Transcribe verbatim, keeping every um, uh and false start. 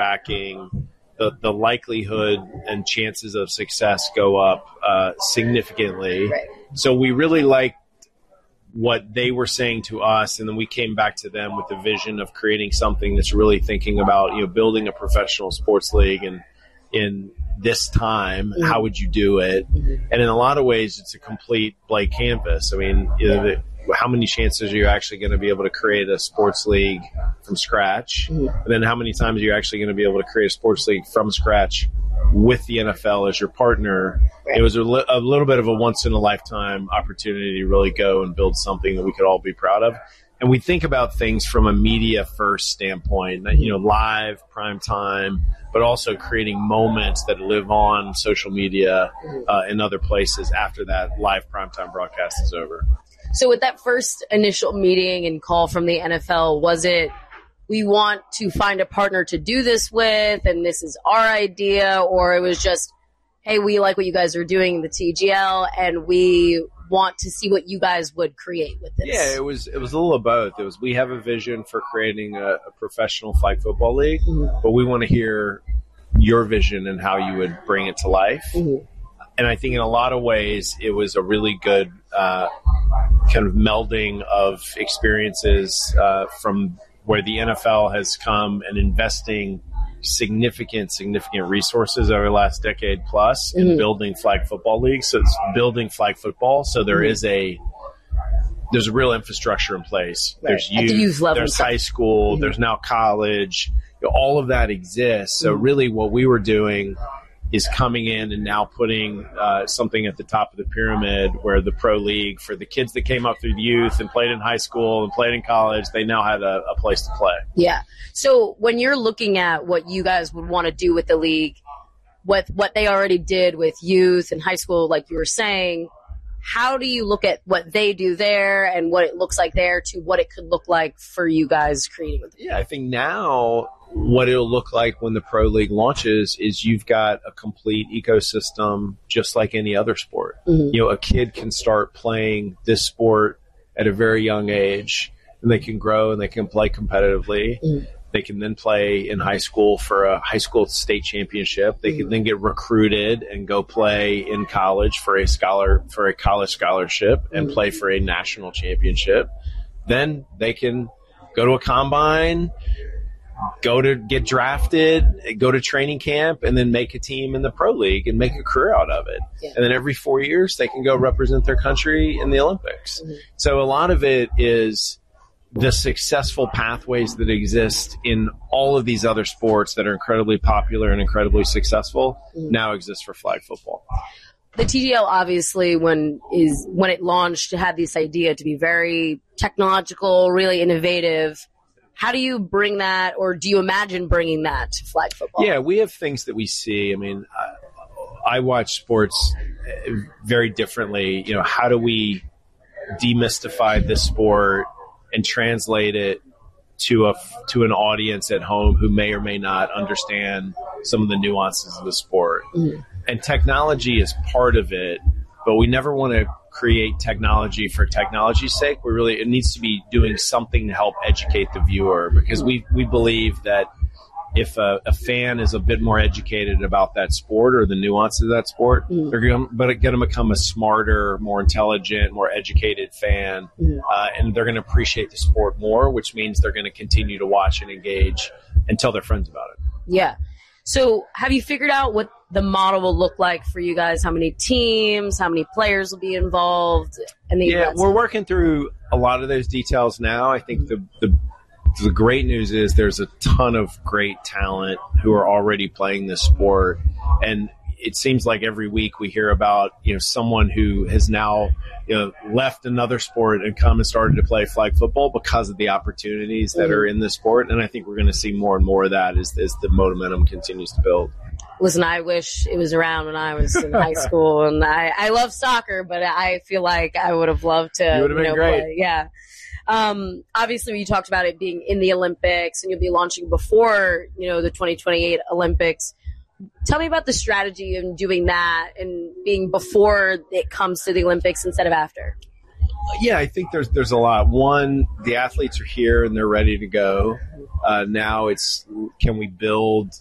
backing, the, the likelihood and chances of success go up uh, significantly. Right. So we really liked what they were saying to us, and then we came back to them with the vision of creating something that's really thinking about, you know, building a professional sports league and in this time, mm-hmm. how would you do it? Mm-hmm. And in a lot of ways, it's a complete blank canvas. I mean, you know, the, how many chances are you actually going to be able to create a sports league from scratch? Mm-hmm. And then how many times are you actually going to be able to create a sports league from scratch with the N F L as your partner? Right. It was a, li- a little bit of a once-in-a-lifetime opportunity to really go and build something that we could all be proud of. And we think about things from a media-first standpoint, you know, live, prime time, but also creating moments that live on social media uh, and other places after that live primetime broadcast is over. So with that first initial meeting and call from the N F L, was it, we want to find a partner to do this with, and this is our idea, or it was just, hey, we like what you guys are doing in the T G L, and we want to see what you guys would create with this? Yeah, it was it was a little of both. It was, we have a vision for creating a, a professional flag football league, mm-hmm. but we want to hear your vision and how you would bring it to life. Mm-hmm. And I think in a lot of ways, it was a really good uh, kind of melding of experiences uh, from where the N F L has come and investing significant, significant resources over the last decade plus in mm-hmm. building flag football leagues. So it's building flag football. So there mm-hmm. is a, there's a real infrastructure in place. Right. There's youth, youth level there's stuff. high school, Mm-hmm. there's now college. You know, all of that exists. So mm-hmm. really what we were doing is coming in and now putting uh, something at the top of the pyramid where the pro league for the kids that came up through the youth and played in high school and played in college, they now had a, a place to play. Yeah. So when you're looking at what you guys would want to do with the league, with what they already did with youth and high school, like you were saying, how do you look at what they do there and what it looks like there to what it could look like for you guys creating with it? Yeah, I think now what it'll look like when the pro league launches is you've got a complete ecosystem just like any other sport. Mm-hmm. You know, a kid can start playing this sport at a very young age and they can grow and they can play competitively. Mm-hmm. They can then play in high school for a high school state championship. They mm-hmm. can then get recruited and go play in college for a scholar for a college scholarship and mm-hmm. play for a national championship. Then they can go to a combine, go to get drafted, go to training camp, and then make a team in the pro league and make a career out of it. Yeah. And then every four years they can go represent their country in the Olympics. Mm-hmm. So a lot of it is the successful pathways that exist in all of these other sports that are incredibly popular and incredibly successful mm-hmm. now exist for flag football. The T G L obviously when is when it launched had this idea to be very technological, really innovative. How do you bring that, or do you imagine bringing that to flag football? Yeah, we have things that we see. I mean, I, I watch sports very differently. You know, how do we demystify this sport and translate it to a to an audience at home who may or may not understand some of the nuances of the sport? Mm. And technology is part of it, but we never want to create technology for technology's sake. We really, it needs to be doing something to help educate the viewer, because we, we believe that if a, a fan is a bit more educated about that sport or the nuances of that sport, mm. they're going to become a smarter, more intelligent, more educated fan, mm. uh, and they're going to appreciate the sport more, which means they're going to continue to watch and engage and tell their friends about it. Yeah. So have you figured out what the model will look like for you guys? How many teams, how many players will be involved? And yeah, we're working through a lot of those details now. I think the, the the great news is there's a ton of great talent who are already playing this sport. And it seems like every week we hear about, you know, someone who has now, you know, left another sport and come and started to play flag football because of the opportunities that mm-hmm. are in the sport. And I think we're going to see more and more of that as, as the momentum continues to build. Listen, I wish it was around when I was in high school, and I, I love soccer, but I feel like I would have loved to, you would have been you know, great. play. Yeah. Um, obviously, you talked about it being in the Olympics, and you'll be launching before, you know, the twenty twenty-eight Olympics. Tell me about the strategy in doing that and being before it comes to the Olympics instead of after. Yeah, I think there's there's a lot. One, the athletes are here and they're ready to go. Uh, now it's, can we build